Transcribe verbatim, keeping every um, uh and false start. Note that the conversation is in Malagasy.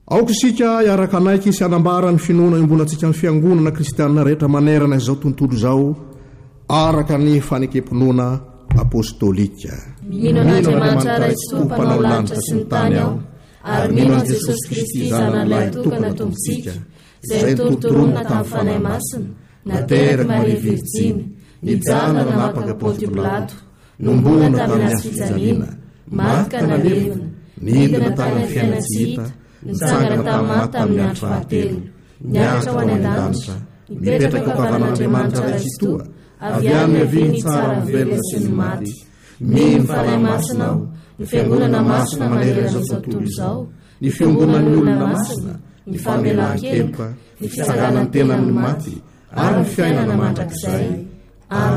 aoka isika iaraka anaiky sy anambara ny finoana imbolantsika ny fiangonana kristianina rehetra manerana izao tontolo izao araka ny fanekempinoana apôstôlika. Mino an'Andriamanitra Ray Tompanao lanitra sy ny tany ao, ary mino an Jesosy Kristy zanan'ilay tokana tompontsika, izay torotoroana tamin'ny fanahy masina, nateraka Maria Virjiny, nijana nanapaka Pônty Pilato, nombona tamin'ny azo fijaliana, maty ka nalevina, nidina tany amin'ny fiainana tsy hita, nitsangana tamin'ny maty tamin'ny andro fahatelo, niaraka ho any an-danitra, nipetraka ao kavan'Andriamanitra Ray Fistoa, avy any miaviny tsara ny velona sy ny maty. Mino fanahy masina aho, ny fiangonana masina manerana izao tontolo izao, ny fiangonan'ny olona masina, ny famelan-keloka, ny fitsanganan'ny tena amin'ny maty, ary ny fiainana mandrakizay.